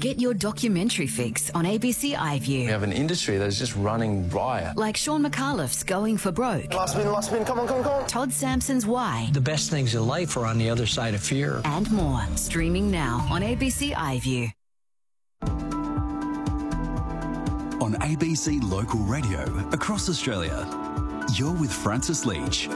Get your documentary fix on ABC iView. We have an industry that is just running riot. Like Sean McAuliffe's Going for Broke. Last spin, come on. Todd Sampson's Why. The best things in life are on the other side of fear. And more. Streaming now on ABC iView. On ABC Local Radio across Australia, you're with Francis Leach.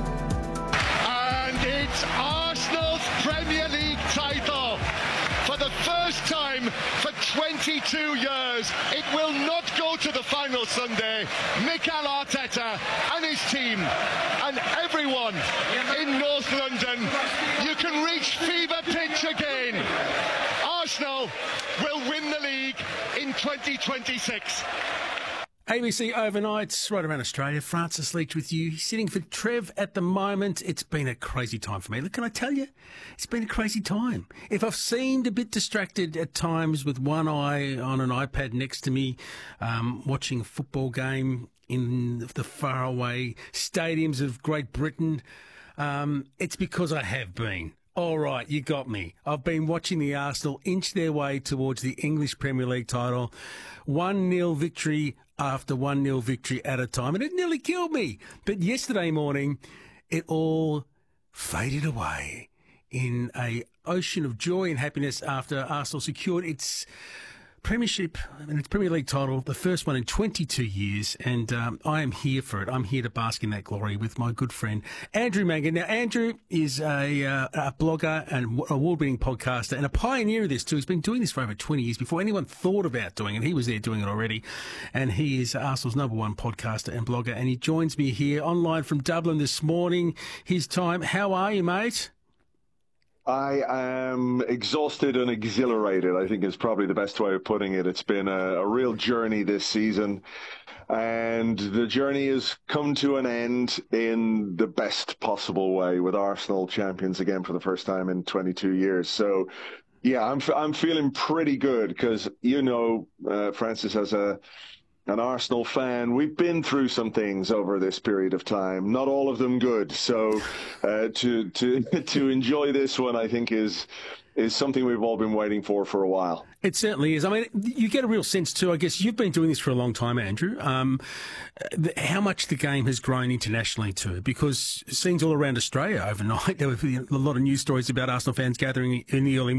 And it's Arsenal's Premier League title. For the first time for 22 years, it will not go to the final Sunday. Mikel Arteta and his team and everyone in North London, you can reach fever pitch again. Arsenal will win the league in 2026. ABC Overnights right around Australia. Francis Leach with you. Sitting for Trev at the moment. It's been a crazy time for me. Look, can I tell you? It's been a crazy time. If I've seemed a bit distracted at times with one eye on an iPad next to me, watching a football game in the faraway stadiums of Great Britain, it's because I have been. All right, you got me. I've been watching the Arsenal inch their way towards the English Premier League title. 1-0 victory after 1-0 victory at a time, and it nearly killed me. But yesterday morning, it all faded away in an ocean of joy and happiness after Arsenal secured its Premiership and its Premier League title, the first one in 22 years, and I am here for it. I'm here to bask in that glory with my good friend Andrew Mangan. Now, Andrew is a blogger and award-winning podcaster and a pioneer of this too. He's been doing this for over 20 years before anyone thought about doing it. He was there doing it already, and he is Arsenal's #1 podcaster and blogger, and he joins me here online from Dublin this morning. His time. How are you, mate? I am exhausted and exhilarated, I think is probably the best way of putting it. It's been a real journey this season, and the journey has come to an end in the best possible way with Arsenal champions again for the first time in 22 years. So, yeah, I'm feeling pretty good because, Francis, as an Arsenal fan, we've been through some things over this period of time, not all of them good. So to enjoy this one, I think is something we've all been waiting for a while. It certainly is. I mean, you get a real sense too. I guess you've been doing this for a long time, Andrew. How much the game has grown internationally too, because scenes all around Australia overnight. There were a lot of news stories about Arsenal fans gathering in the early